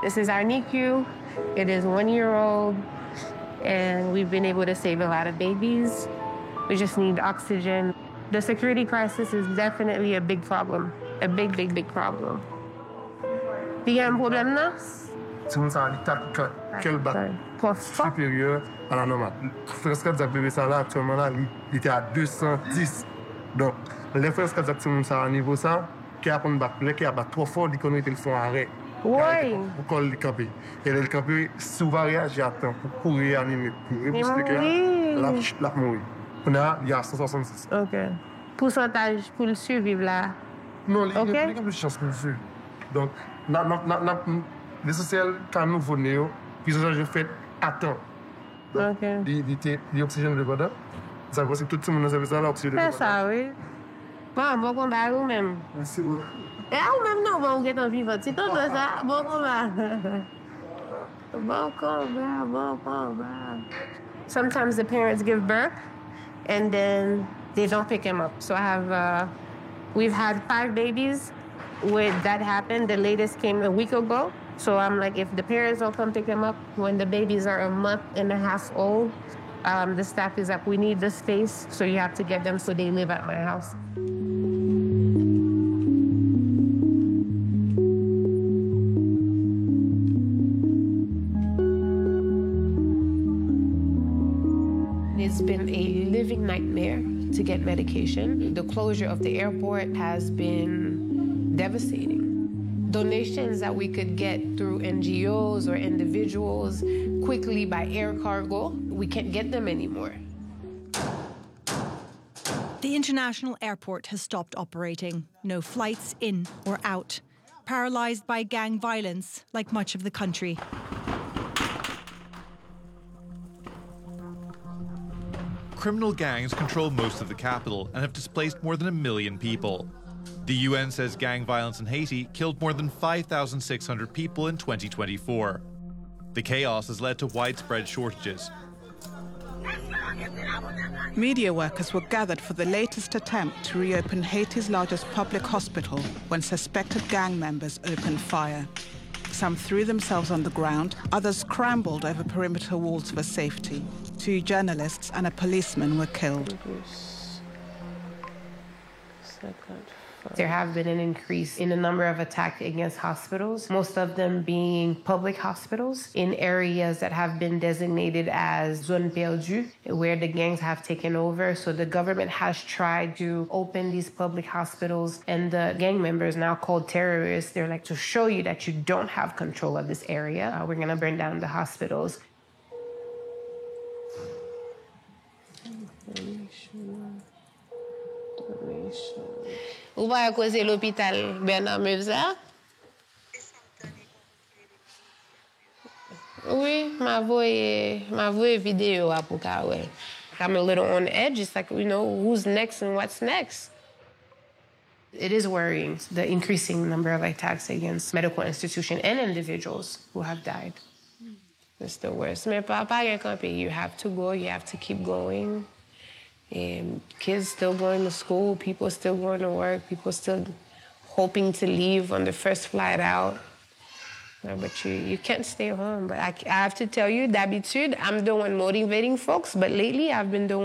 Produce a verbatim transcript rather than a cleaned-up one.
This is our N I C U. It is one year old, and we've been able to save a lot of babies. We just need oxygen. The security crisis is definitely a big problem, a big, big, big problem. Il y a un problème là? C'est comme ça, il tape quel bat supérieur à la normale. Presque ça bébé ça là actuellement là, il était à deux cent dix. Donc les presque exactement ça à niveau ça, qui a pour battre, les qui a battre trop fort, ils connaissent le font arrêt. Oui. Pour coller le camper. Et le camper souvent réagir à temps pour pour réanimer, pour repousser la la mourir. On a il y a cent soixante-six. OK. Pourcentage pour le survivre là. Non, il y a OK. plus de chance pour le survivre. Donc na na na l'essentiel quand nous venons, puis ça je fais attends. OK. L'oxygène de godin. Ça veut dire que tout le monde a ça l'oxygène. C'est ça, oui. Bon, bon combat ou même. Merci beaucoup. Et ou même non, bon, on est en vivant. C'est tout ça. Bon combat. Bon combat, bon combat. Sometimes the parents give birth and then they don't pick him up. So I have, uh, we've had five babies with that happened. The latest came a week ago. So I'm like, if the parents don't come pick them up when the babies are a month and a half old, um, the staff is like, we need the space, so you have to get them so they live at my house. It's been a living nightmare to get medication. The closure of the airport has been devastating. Donations that we could get through N G Os or individuals quickly by air cargo, we can't get them anymore. The international airport has stopped operating. No flights in or out. Paralysed by gang violence, like much of the country. Criminal gangs control most of the capital and have displaced more than a million people. The U N says gang violence in Haiti killed more than five thousand six hundred people in twenty twenty-four. The chaos has led to widespread shortages. Media workers were gathered for the latest attempt to reopen Haiti's largest public hospital when suspected gang members opened fire. Some threw themselves on the ground, others scrambled over perimeter walls for safety. Two journalists and a policeman were killed. There have been an increase in the number of attacks against hospitals, most of them being public hospitals in areas that have been designated as zone perdue, where the gangs have taken over. So the government has tried to open these public hospitals, and the gang members, now called terrorists, they're like, to show you that you don't have control of this area, uh, we're going to burn down the hospitals. Ou va causer l'hôpital Bernard Mevza? Oui, ma voix ma voix vidéo à pour ka ouais. I'm a little on edge. It's like, you know, who's next and what's next? It is worrying, the increasing number of attacks against medical institutions and individuals who have died. It's the worst. Mais papa, you have to go, you have to keep going. And kids still going to school, people still going to work, people still hoping to leave on the first flight out. But you, you can't stay home. But I, I have to tell you, d'habitude, I'm the one motivating folks, but lately I've been the one